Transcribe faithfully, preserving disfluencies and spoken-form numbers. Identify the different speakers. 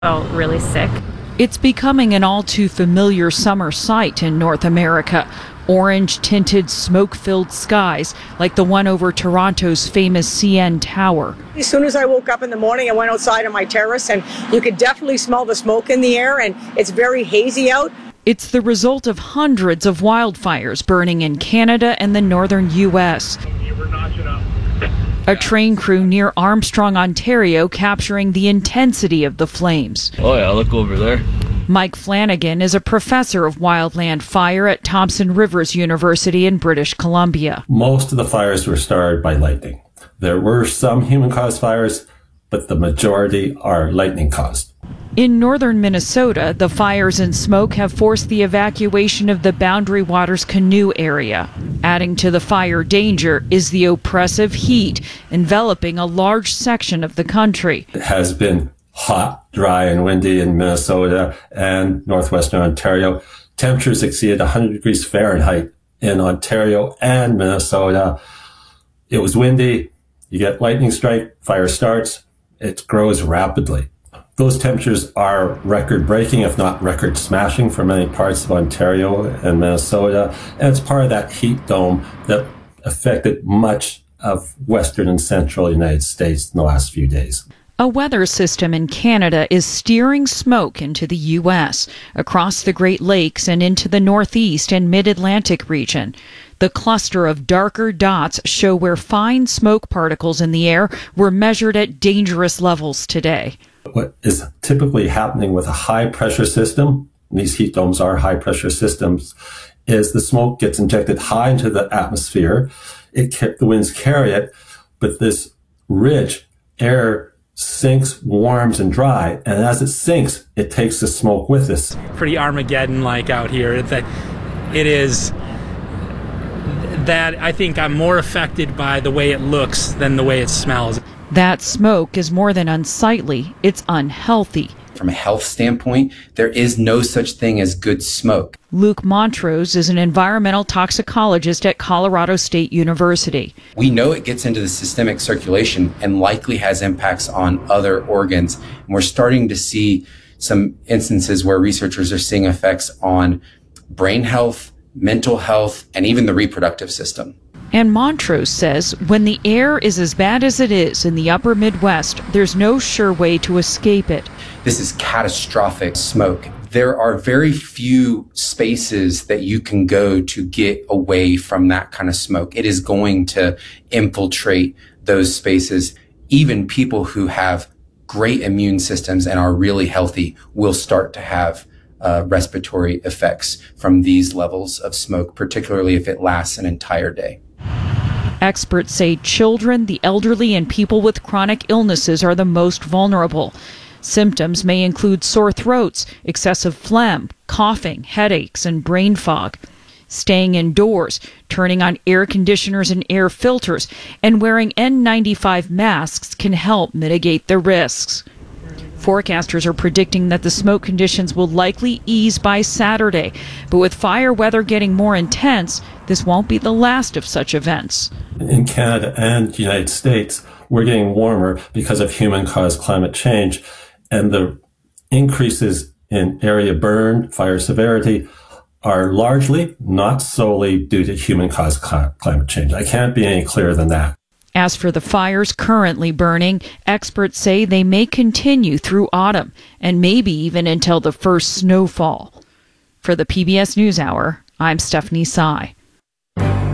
Speaker 1: felt really sick.
Speaker 2: It's becoming an all too familiar summer sight in North America. Orange-tinted, smoke-filled skies like the one over Toronto's famous C N Tower.
Speaker 3: As soon as I woke up in the morning, I went outside on my terrace, and you could definitely smell the smoke in the air, and it's very hazy out.
Speaker 2: It's the result of hundreds of wildfires burning in Canada and the northern U S A train crew near Armstrong, Ontario, capturing the intensity of the flames.
Speaker 4: Oh yeah, look over there.
Speaker 2: Mike Flanagan is a professor of wildland fire at Thompson Rivers University in British Columbia.
Speaker 5: Most of the fires were started by lightning. There were some human-caused fires, but the majority are lightning-caused.
Speaker 2: In northern Minnesota, the fires and smoke have forced the evacuation of the Boundary Waters Canoe area. Adding to the fire danger is the oppressive heat enveloping a large section of the country.
Speaker 5: It has been hot, dry, and windy in Minnesota and northwestern Ontario. Temperatures exceeded one hundred degrees Fahrenheit in Ontario and Minnesota. It was windy. You get lightning strike, fire starts. It grows rapidly. Those temperatures are record-breaking, if not record-smashing, for many parts of Ontario and Minnesota. And it's part of that heat dome that affected much of western and central United States in the last few days.
Speaker 2: A weather system in Canada is steering smoke into the U S, across the Great Lakes and into the Northeast and Mid-Atlantic region. The cluster of darker dots show where fine smoke particles in the air were measured at dangerous levels today.
Speaker 5: What is typically happening with a high-pressure system, these heat domes are high-pressure systems, is the smoke gets injected high into the atmosphere. It the winds carry it, but this ridge, air sinks, warms, and dry, and as it sinks, it takes the smoke with it.
Speaker 6: Pretty Armageddon-like out here. That it is that I think I'm more affected by the way it looks than the way it smells.
Speaker 2: That smoke is more than unsightly, it's unhealthy.
Speaker 7: From a health standpoint, there is no such thing as good smoke.
Speaker 2: Luke Montrose is an environmental toxicologist at Colorado State University.
Speaker 7: We know it gets into the systemic circulation and likely has impacts on other organs. And we're starting to see some instances where researchers are seeing effects on brain health, mental health, and even the reproductive system.
Speaker 2: And Montrose says when the air is as bad as it is in the upper Midwest, there's no sure way to escape it.
Speaker 7: This is catastrophic smoke. There are very few spaces that you can go to get away from that kind of smoke. It is going to infiltrate those spaces. Even people who have great immune systems and are really healthy will start to have uh, respiratory effects from these levels of smoke, particularly if it lasts an entire day.
Speaker 2: Experts say children, the elderly, and people with chronic illnesses are the most vulnerable. Symptoms may include sore throats, excessive phlegm, coughing, headaches, and brain fog. Staying indoors, turning on air conditioners and air filters, and wearing N ninety-five masks can help mitigate the risks. Forecasters are predicting that the smoke conditions will likely ease by Saturday, but with fire weather getting more intense, this won't be the last of such events.
Speaker 5: In Canada and the United States, we're getting warmer because of human-caused climate change, and the increases in area burned, fire severity, are largely, not solely, due to human-caused cl- climate change. I can't be any clearer than that.
Speaker 2: As for the fires currently burning, experts say they may continue through autumn and maybe even until the first snowfall. For the P B S NewsHour, I'm Stephanie Sy.